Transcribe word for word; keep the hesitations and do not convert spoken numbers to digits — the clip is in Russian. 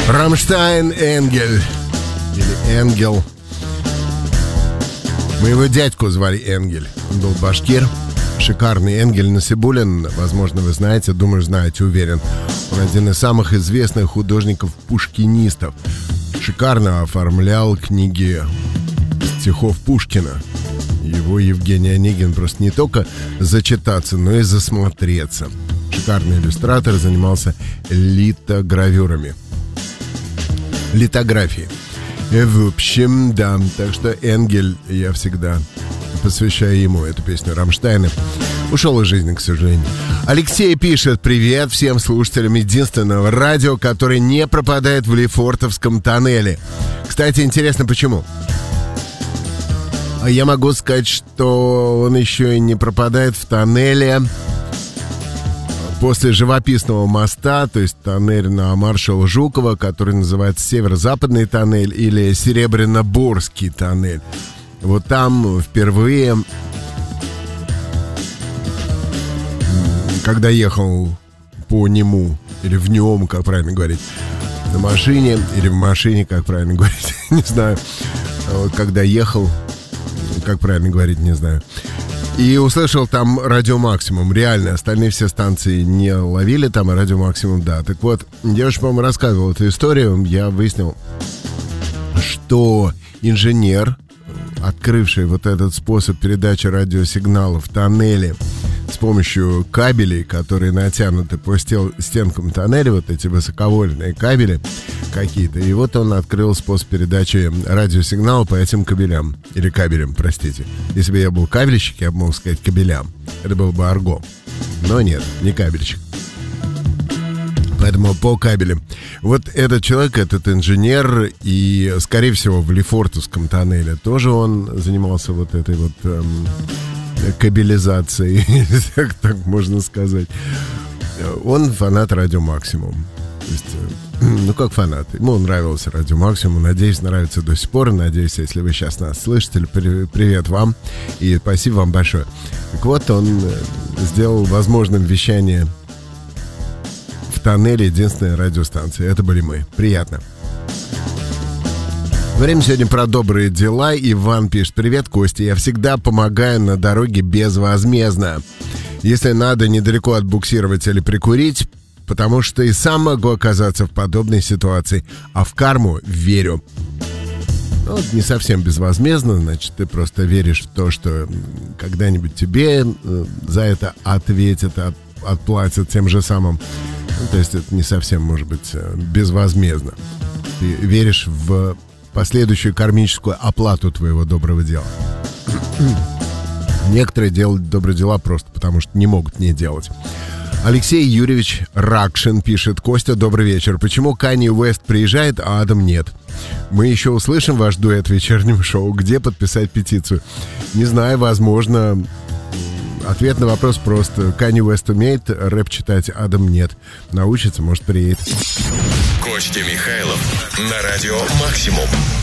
Рамштайн Энгель. Или Энгел. Моего дядьку звали Энгель. Он был башкир. Шикарный Энгель Насибуллин. Возможно, вы знаете, думаю, знаете, уверен. Он один из самых известных художников-пушкинистов. Шикарно оформлял книги стихов Пушкина. Его Евгений Онегин просто не только зачитаться, но и засмотреться. Шикарный иллюстратор, занимался литогравюрами. Литографией. В общем, да, так что Энгель, я всегда посвящаю ему эту песню Рамштайна. Ушел из жизни, к сожалению. Алексей пишет: привет всем слушателям единственного радио, которое не пропадает в Лефортовском тоннеле. Кстати, интересно, почему? Я могу сказать, что он еще и не пропадает в тоннеле после живописного моста, то есть тоннель на маршала Жукова, который называется Северо-Западный тоннель или Серебряно-Борский тоннель. Вот там впервые, когда ехал по нему, или в нем, как правильно говорить, на машине, или в машине, как правильно говорить, не знаю, когда ехал, как правильно говорить, не знаю. И услышал там Радио Максимум. Реально, остальные все станции не ловили там, а Радио Максимум, да. Так вот, я уже, по-моему, рассказывал эту историю. Я выяснил, что инженер, открывший вот этот способ передачи радиосигналов в тоннеле с помощью кабелей, которые натянуты по стенкам тоннеля, вот эти высоковольтные кабели какие-то. И вот он открыл способ передачи радиосигнала по этим кабелям. Или кабелям, простите. Если бы я был кабельщик, я бы мог сказать кабелям. Это был бы арго. Но нет, не кабельщик. Поэтому по кабелям. Вот этот человек, этот инженер, и, скорее всего, в Лефортовском тоннеле тоже он занимался вот этой вот эм, кабелизацией, так, так можно сказать. Он фанат Радио Максимум. То есть, ну, как фанат. Ему нравился Радио Максимум. Надеюсь, нравится до сих пор. Надеюсь, если вы сейчас нас слышите, привет вам. И спасибо вам большое. Так вот, он сделал возможным вещание в тоннеле единственной радиостанции. Это были мы. Приятно. Время сегодня про добрые дела. Иван пишет: привет, Костя. Я всегда помогаю на дороге безвозмездно. Если надо недалеко отбуксировать или прикурить, потому что и сам могу оказаться в подобной ситуации. А в карму верю. Ну, не совсем безвозмездно, значит, ты просто веришь в то, что когда-нибудь тебе за это ответят, от, отплатят тем же самым. Ну, то есть это не совсем, может быть, безвозмездно. Ты веришь в последующую кармическую оплату твоего доброго дела. Некоторые делают добрые дела просто потому, что не могут не делать. Алексей Юрьевич Ракшин пишет: Костя, добрый вечер. Почему Канье Уэст приезжает, а Адам нет? Мы еще услышим ваш дуэт в вечернем шоу. Где подписать петицию? Не знаю, возможно. Ответ на вопрос прост. Канье Уэст умеет рэп читать, Адам нет. Научится, может, приедет. Костя Михайлов на Радио Максимум.